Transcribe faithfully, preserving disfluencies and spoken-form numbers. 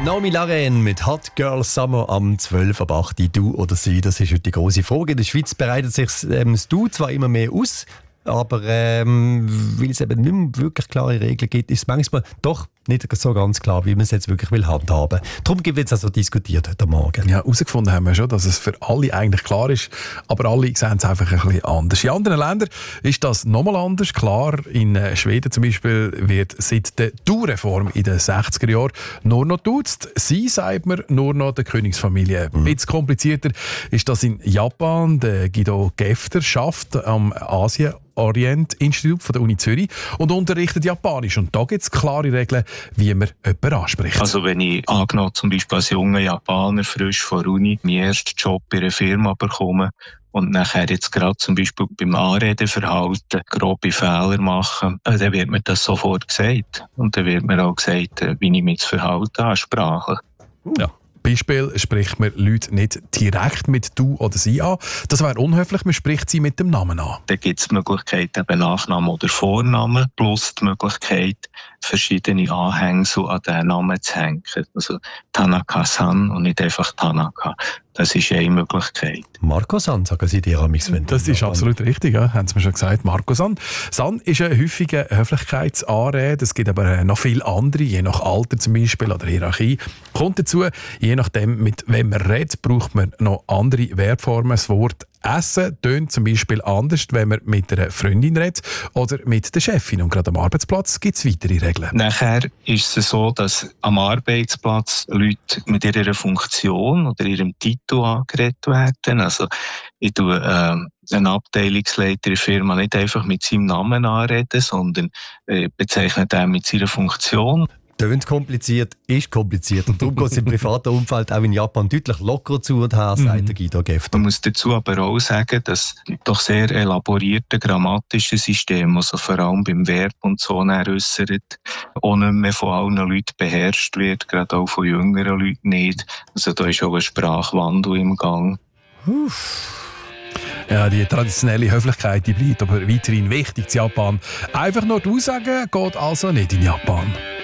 Naomi Larraine mit Hot Girl Summer am zwölf ab acht. Du oder sie, das ist heute die grosse Frage. In der Schweiz bereitet sich ähm, das Du zwar immer mehr aus, aber ähm, weil es eben nicht mehr wirklich klare Regeln gibt, ist es manchmal doch nicht so ganz klar, wie man es jetzt wirklich will handhaben. Darum gibt es jetzt also diskutiert heute Morgen. Ja, herausgefunden haben wir schon, dass es für alle eigentlich klar ist, aber alle sehen es einfach ein bisschen anders. In anderen Ländern ist das nochmal anders. Klar, in Schweden zum Beispiel wird seit der Du-Reform in den sechziger Jahren nur noch duzt. Sie sagt man nur noch der Königsfamilie. Mhm. Ein bisschen komplizierter ist das in Japan. Der Guido Gefter schafft am Asien Orient-Institut von der Uni Zürich und unterrichtet Japanisch. Und da gibt es klare Regeln, wie man jemanden anspricht. Also wenn ich angenommen zum Beispiel als junger Japaner frisch von der Uni meinen ersten Job in einer Firma bekomme und nachher jetzt gerade zum Beispiel beim Anredeverhalten grobe Fehler machen, dann wird mir das sofort gesagt. Und dann wird mir auch gesagt, wie ich mich zu verhalten habe, sprachlich. Ja. Beispiel spricht man Leute nicht direkt mit «du» oder «sie» an. Das wäre unhöflich, man spricht sie mit dem Namen an. Da gibt es die Möglichkeit, eben Nachnamen oder Vornamen, plus die Möglichkeit, verschiedene Anhängsel an diesen Namen zu hängen. Also Tanaka-san und nicht einfach Tanaka. Das ist eine Möglichkeit. Marco-san, sagen Sie dir am Xwend. Das ist absolut richtig, ja. Haben Sie mir schon gesagt. Marco-san. San ist eine häufige Höflichkeitsanrede. Es gibt aber noch viele andere, je nach Alter zum Beispiel oder Hierarchie. Kommt dazu, je nachdem, mit wem man redet, braucht man noch andere Verbformen. Das Wort Essen tönt zum Beispiel anders, wenn man mit einer Freundin redet oder mit der Chefin. Und gerade am Arbeitsplatz gibt es weitere Regeln. Nachher ist es so, dass am Arbeitsplatz Leute mit ihrer Funktion oder ihrem Titel angeredet werden. Also ich tue äh, einen Abteilungsleiter in der Firma nicht einfach mit seinem Namen anreden, sondern äh, bezeichne den mit seiner Funktion. Tönt kompliziert, ist kompliziert. Und darum geht es im privaten Umfeld auch in Japan deutlich lockerer zu und her, sagt der Guido Gefter. Man muss dazu aber auch sagen, dass doch sehr elaborierte grammatische Systeme, also vor allem beim Verb und so äußert, auch nicht mehr von allen Leuten beherrscht wird, gerade auch von jüngeren Leuten nicht. Also da ist auch ein Sprachwandel im Gang. Uff. Ja, die traditionelle Höflichkeit die bleibt aber weiterhin wichtig in Japan. Einfach nur «du» sagen geht also nicht in Japan.